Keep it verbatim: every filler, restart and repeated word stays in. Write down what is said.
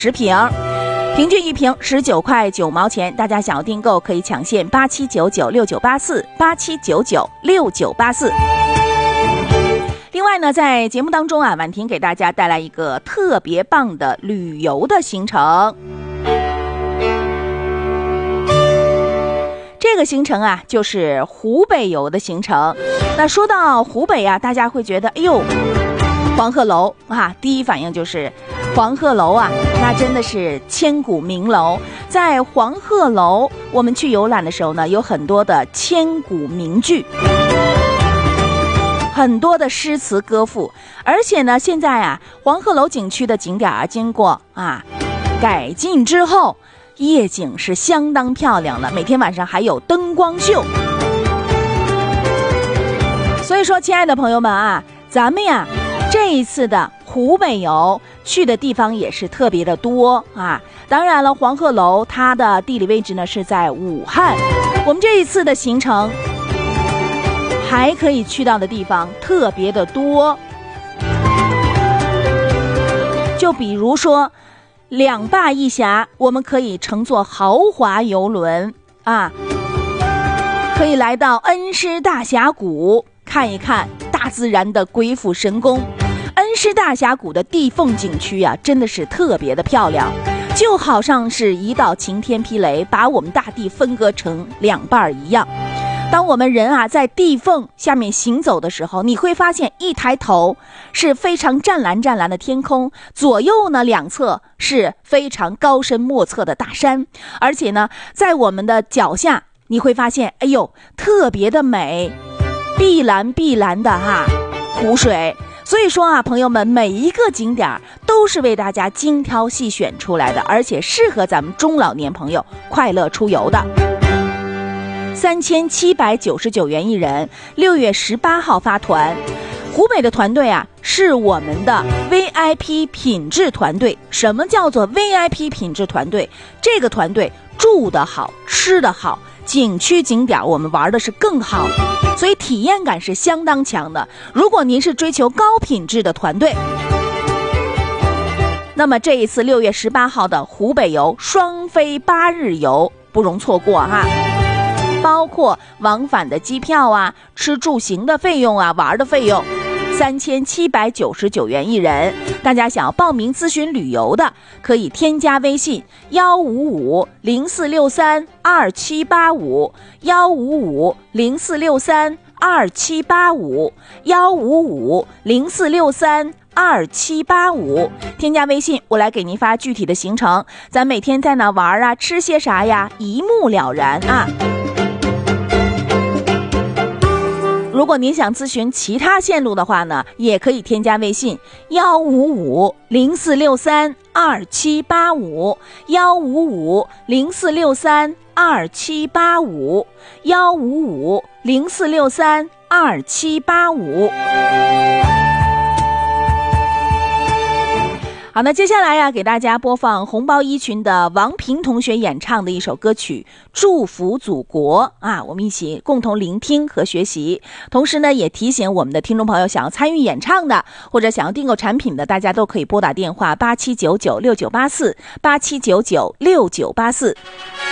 十瓶，平均一瓶十九块九毛钱。大家想要订购可以抢现八七九九六九八四八七九九六九八四。另外呢，在节目当中啊，婉婷给大家带来一个特别棒的旅游的行程。这个行程啊，就是湖北游的行程。那说到湖北啊，大家会觉得，哎呦，黄鹤楼啊，第一反应就是黄鹤楼啊，那真的是千古名楼。在黄鹤楼，我们去游览的时候呢，有很多的千古名句，很多的诗词歌赋。而且呢，现在啊，黄鹤楼景区的景点啊，经过啊改进之后，夜景是相当漂亮了，每天晚上还有灯光秀。所以说，亲爱的朋友们啊，咱们呀这一次的湖北游去的地方也是特别的多啊。当然了，黄鹤楼它的地理位置呢是在武汉，我们这一次的行程还可以去到的地方特别的多。就比如说两坝一峡，我们可以乘坐豪华游轮啊，可以来到恩施大峡谷看一看大自然的鬼斧神工。恩施大峡谷的地缝景区啊，真的是特别的漂亮，就好像是一道晴天霹雷，把我们大地分割成两半一样。当我们人啊在地缝下面行走的时候，你会发现一抬头是非常湛蓝湛蓝的天空，左右呢两侧是非常高深莫测的大山，而且呢在我们的脚下你会发现，哎呦，特别的美，碧蓝碧蓝的哈湖水。所以说啊，朋友们，每一个景点都是为大家精挑细选出来的，而且适合咱们中老年朋友快乐出游的。三千七百九十九元一人，六月十八号发团。湖北的团队啊，是我们的 V I P 品质团队。什么叫做 V I P 品质团队？这个团队住得好，吃得好，景区景点我们玩的是更好，所以体验感是相当强的。如果您是追求高品质的团队，那么这一次六月十八号的湖北游双飞八日游不容错过哈。包括往返的机票啊，吃住行的费用啊，玩的费用，三千七百九十九元一人。大家想要报名咨询旅游的，可以添加微信幺五五零四六三二七八五幺五五零四六三二七八五幺五五零四六三二七八五，添加微信，我来给您发具体的行程，咱每天在哪玩啊，吃些啥呀，一目了然啊。如果您想咨询其他线路的话呢，也可以添加微信幺五五零四六三二七八五幺五五零四六三二七八五幺五五零四六三二七八五。好，那接下来呀，给大家播放红包一群的王平同学演唱的一首歌曲《祝福祖国》啊，我们一起共同聆听和学习。同时呢，也提醒我们的听众朋友，想要参与演唱的或者想要订购产品的，大家都可以拨打电话八七九九六九八四八七九九六九八四。